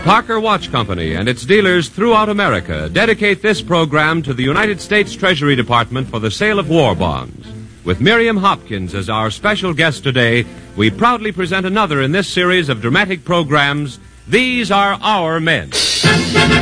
Parker Watch Company and its dealers throughout America dedicate this program to the United States Treasury Department for the sale of war bonds. With Miriam Hopkins as our special guest today, we proudly present another in this series of dramatic programs, These Are Our Men.